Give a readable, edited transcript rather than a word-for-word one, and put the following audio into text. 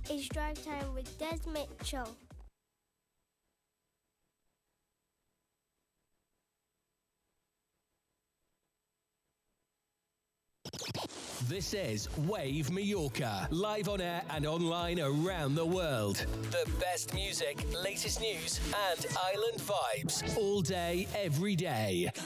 is Drive Time with Des Mitchell. This is Wave Mallorca, live on air and online around the world. The best music, latest news, and island vibes all day, every day.